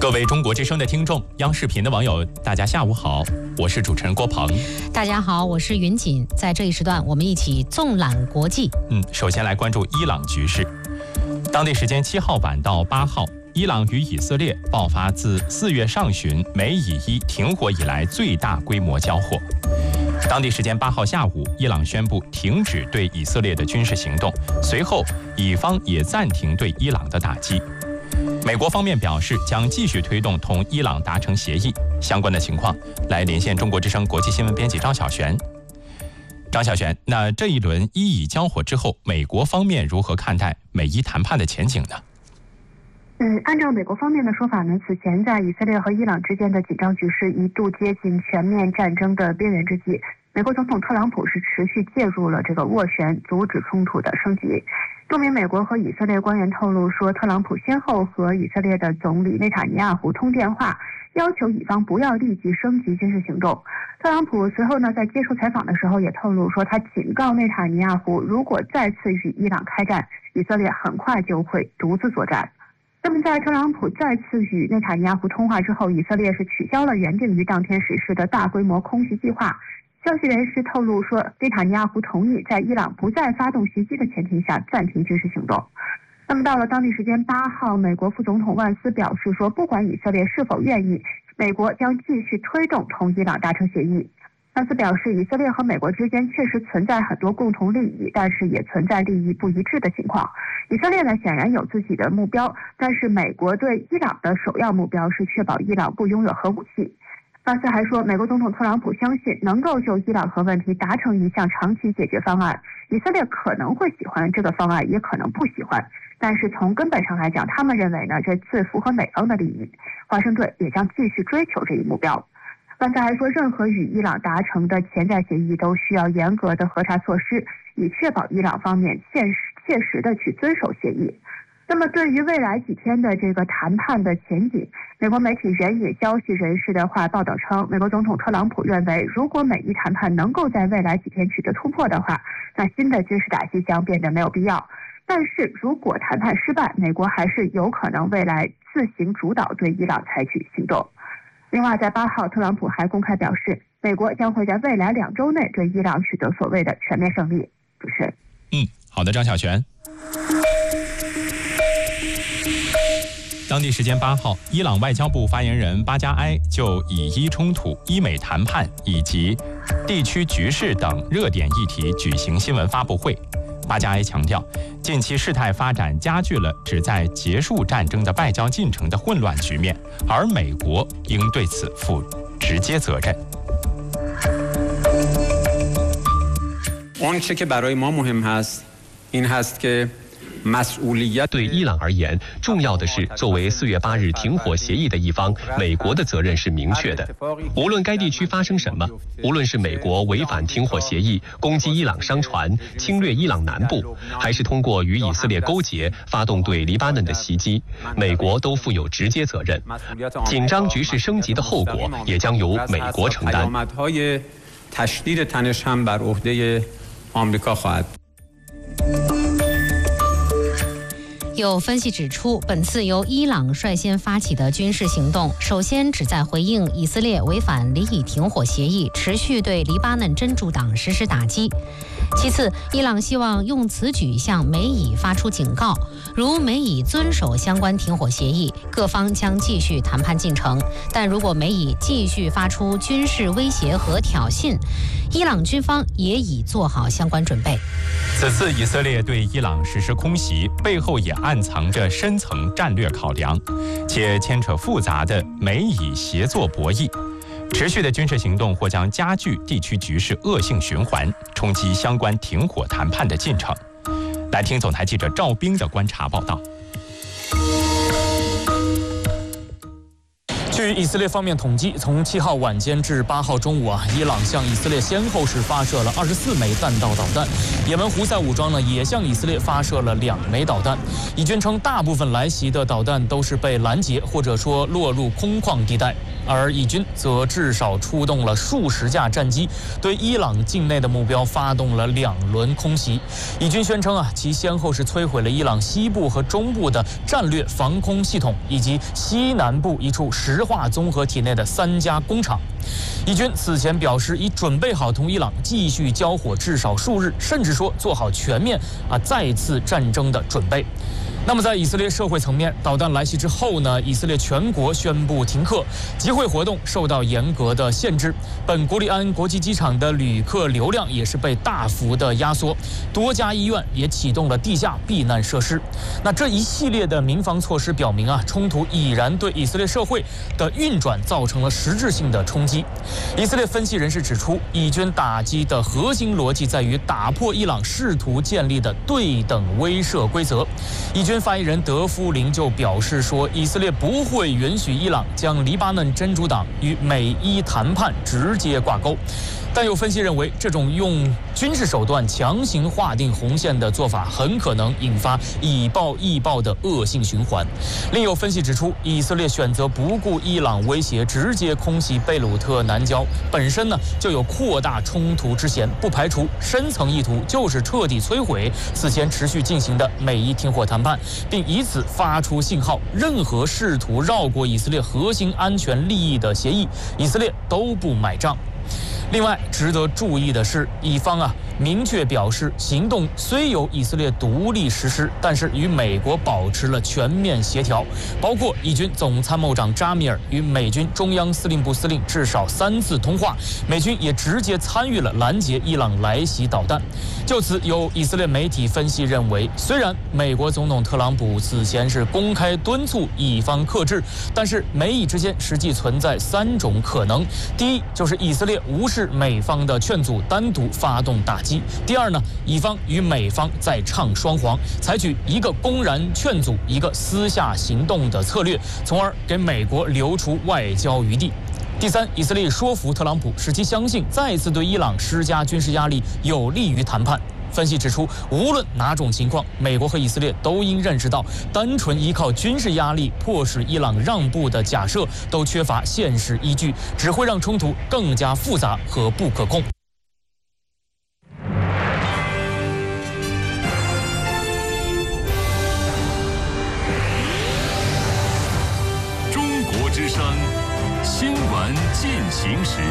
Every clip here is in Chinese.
各位中国之声的听众，央视频的网友，大家下午好，我是主持人郭鹏。 大家好，我是云锦。在这一时段，我们一起纵览国际。 首先来关注伊朗局势。当地时间7号晚到8号，伊朗与以色列爆发自4月上旬美以伊停火以来最大规模交火。当地时间8号下午，伊朗宣布停止对以色列的军事行动，随后以方也暂停对伊朗的打击。美国方面表示将继续推动同伊朗达成协议。相关的情况，来连线中国之声国际新闻编辑张小璇。张小璇，那这一轮伊以交火之后，美国方面如何看待美伊谈判的前景呢？ 按照美国方面的说法呢，此前在以色列和伊朗之间的紧张局势一度接近全面战争的边缘之际，美国总统特朗普是持续介入了这个斡旋，阻止冲突的升级。多名美国和以色列官员透露说，特朗普先后和以色列的总理内塔尼亚胡通电话，要求以方不要立即升级军事行动。特朗普随后呢，在接受采访的时候也透露说，他警告内塔尼亚胡，如果再次与伊朗开战，以色列很快就会独自作战。那么在特朗普再次与内塔尼亚胡通话之后，以色列是取消了原定于当天实施的大规模空袭计划。消息人士透露说，内塔尼亚胡同意在伊朗不再发动袭击的前提下暂停军事行动。那么到了当地时间8号，美国副总统万斯表示说，不管以色列是否愿意，美国将继续推动同伊朗达成协议。万斯表示，以色列和美国之间确实存在很多共同利益，但是也存在利益不一致的情况。以色列呢，显然有自己的目标，但是美国对伊朗的首要目标是确保伊朗不拥有核武器。万斯还说，美国总统特朗普相信能够就伊朗核问题达成一项长期解决方案。以色列可能会喜欢这个方案，也可能不喜欢，但是从根本上来讲，他们认为呢，这最符合美方的利益。华盛顿也将继续追求这一目标。万斯还说，任何与伊朗达成的潜在协议都需要严格的核查措施，以确保伊朗方面切实的去遵守协议。那么对于未来几天的这个谈判的前景，美国媒体援引消息人士的话报道称，美国总统特朗普认为，如果美伊谈判能够在未来几天取得突破的话，那新的军事打击将变得没有必要。但是如果谈判失败，美国还是有可能未来自行主导对伊朗采取行动。另外在8号，特朗普还公开表示，美国将会在未来2周内对伊朗取得所谓的全面胜利。主持人。 好的，张小璇。当地时间8号，伊朗外交部发言人巴加埃就以伊冲突、伊美谈判以及地区局势等热点议题举行新闻发布会。巴加埃强调，近期事态发展加剧了旨在结束战争的外交进程的混乱局面，而美国应对此负直接责任。 آنچه که برای ما مهم هست این هست که 对伊朗而言，重要的是，作为4月8日停火协议的一方，美国的责任是明确的。无论该地区发生什么，无论是美国违反停火协议、攻击伊朗商船、侵略伊朗南部，还是通过与以色列勾结发动对黎巴嫩的袭击，美国都负有直接责任。紧张局势升级的后果也将由美国承担。 有分析指出，本次由伊朗率先发起的军事行动，首先旨在回应以色列违反黎以停火协议，持续对黎巴嫩真主党实施打击。其次，伊朗希望用此举向美以发出警告，如美以遵守相关停火协议，各方将继续谈判进程；但如果美以继续发出军事威胁和挑衅，伊朗军方也已做好相关准备。 此次以色列对伊朗实施空袭，背后也暗藏着深层战略考量，且牵扯复杂的美以协作博弈。持续的军事行动或将加剧地区局势恶性循环，冲击相关停火谈判的进程。来听总台记者赵兵的观察报道。据据以色列方面统计，从7号晚间至8号中午伊朗向以色列先后是发射了24枚弹道导弹，也门胡塞武装呢也向以色列发射了2枚导弹。以军称，大部分来袭的导弹都是被拦截或者说落入空旷地带，而以军则至少出动了数十架战机，对伊朗境内的目标发动了2轮空袭。以军宣称其先后是摧毁了伊朗西部和中部的战略防空系统，以及西南部一处石化综合体内的3家工厂。以军此前表示，已准备好同伊朗继续交火至少数日，甚至说做好全面再次战争的准备。那么在以色列社会层面，导弹来袭之后呢，以色列全国宣布停课，集会活动受到严格的限制。本古里安国际机场的旅客流量也是被大幅的压缩，多家医院也启动了地下避难设施。那这一系列的民防措施表明冲突已然对以色列社会的运转造成了实质性的冲击。以色列分析人士指出，以军打击的核心逻辑在于打破伊朗试图建立的对等威慑规则。以军发言人德夫林就表示说，以色列不会允许伊朗将黎巴嫩真主党与美伊谈判直接挂钩。但有分析认为，这种用军事手段强行划定红线的做法，很可能引发以暴易暴的恶性循环。另有分析指出，以色列选择不顾伊朗威胁，直接空袭贝鲁特南郊，本身呢就有扩大冲突之嫌，不排除深层意图就是彻底摧毁此前持续进行的美伊停火谈判，并以此发出信号，任何试图绕过以色列核心安全利益的协议，以色列都不买账。另外，值得注意的是，以方明确表示，行动虽由以色列独立实施，但是与美国保持了全面协调，包括以军总参谋长扎米尔与美军中央司令部司令至少3次通话，美军也直接参与了拦截伊朗来袭导弹。就此，有以色列媒体分析认为，虽然美国总统特朗普此前是公开敦促以方克制，但是美以之间实际存在3种可能：第一，就是以色列无视美方的劝阻，单独发动打击；第二呢，以方与美方在唱双簧，采取一个公然劝阻，一个私下行动的策略，从而给美国留出外交余地。第三，以色列说服特朗普，使其相信再次对伊朗施加军事压力有利于谈判。分析指出，无论哪种情况，美国和以色列都应认识到，单纯依靠军事压力迫使伊朗让步的假设都缺乏现实依据，只会让冲突更加复杂和不可控。 中国之声新闻进行时。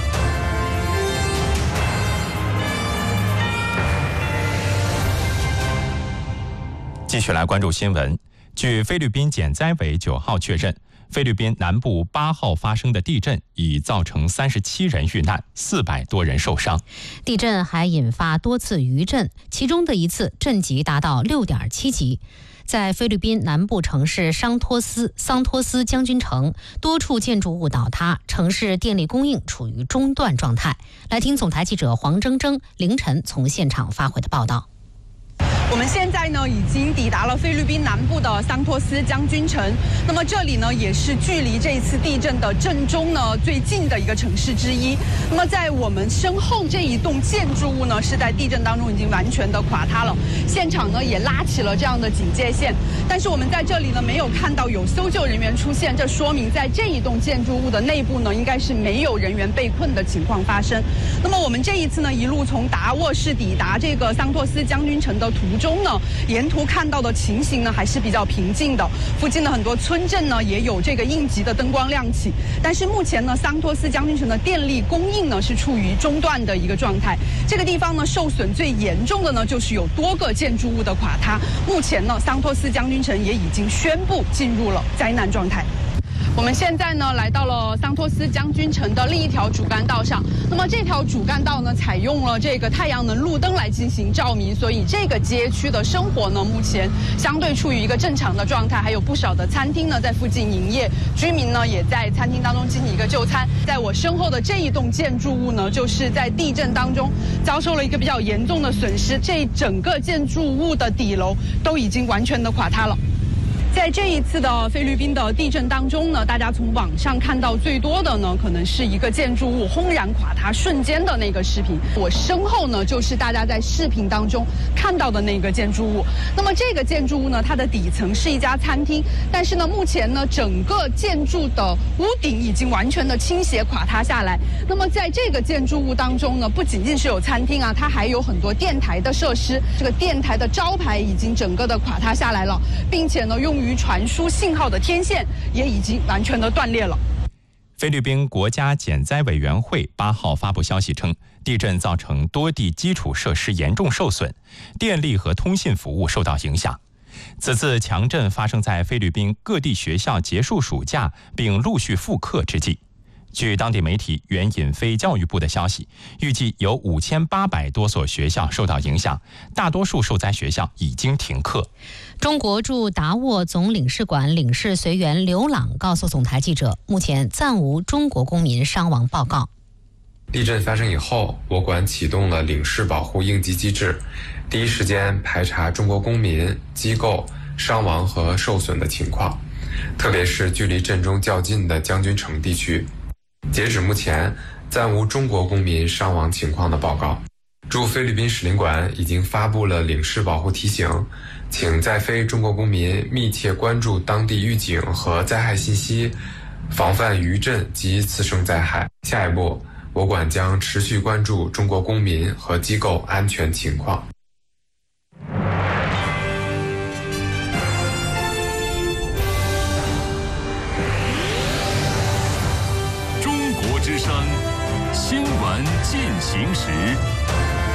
继续来关注新闻。据菲律宾减灾委9号确认，菲律宾南部8号发生的地震已造成37人遇难，400多人受伤。 地震还引发多次余震，其中的一次震级达到6.7级。在菲律宾南部城市桑托斯将军城，多处建筑物倒塌，城市电力供应处于中断状态。来听总台记者黄铮铮凌晨从现场发回的报道。 我们现在呢已经抵达了菲律宾南部的桑托斯将军城，那么这里呢也是距离这一次地震的震中呢最近的一个城市之一。那么在我们身后这一栋建筑物呢是在地震当中已经完全的垮塌了，现场呢也拉起了这样的警戒线，但是我们在这里呢没有看到有搜救人员出现，这说明在这一栋建筑物的内部呢应该是没有人员被困的情况发生。那么我们这一次呢一路从达沃市抵达这个桑托斯将军城的途中呢，沿途看到的情形呢还是比较平静的，附近的很多村镇呢也有这个应急的灯光亮起，但是目前呢桑托斯将军城的电力供应呢是处于中断的一个状态。这个地方呢受损最严重的呢就是有多个建筑物的垮塌，目前呢桑托斯将军城也已经宣布进入了灾难状态。我们现在呢来到了桑托斯将军城的另一条主干道上，那么这条主干道呢采用了这个太阳能路灯来进行照明，所以这个街区的生活呢目前相对处于一个正常的状态，还有不少的餐厅呢在附近营业，居民呢也在餐厅当中进行一个就餐。在我身后的这一栋建筑物呢就是在地震当中遭受了一个比较严重的损失，这整个建筑物的底楼都已经完全的垮塌了。 在这一次的菲律宾的地震当中呢，大家从网上看到最多的呢，可能是一个建筑物轰然垮塌瞬间的那个视频。我身后呢，就是大家在视频当中看到的那个建筑物。那么这个建筑物呢，它的底层是一家餐厅，但是呢，目前呢，整个建筑的屋顶已经完全的倾斜垮塌下来。那么在这个建筑物当中呢，不仅仅是有餐厅啊，它还有很多电台的设施。这个电台的招牌已经整个的垮塌下来了，并且呢，用于传输信号的天线也已经完全的断裂了。 菲律宾国家减灾委员会8号发布消息称，地震造成多地基础设施严重受损，电力和通信服务受到影响。此次强震发生在菲律宾各地学校结束暑假并陆续复课之际。据当地媒体援引非教育部的消息，预计有5800多所学校受到影响，大多数受灾学校已经停课。 中国驻达沃总领事馆领事随员刘朗告诉总台记者，目前暂无中国公民伤亡报告。 地震发生以后，我馆启动了领事保护应急机制，第一时间排查中国公民、机构伤亡和受损的情况，特别是距离震中较近的将军城地区。截止目前，暂无中国公民伤亡情况的报告。驻菲律宾使领馆已经发布了领事保护提醒，请在菲中国公民密切关注当地预警和灾害信息，防范余震及次生灾害。下一步，我馆将持续关注中国公民和机构安全情况。 中国之声，新闻进行时。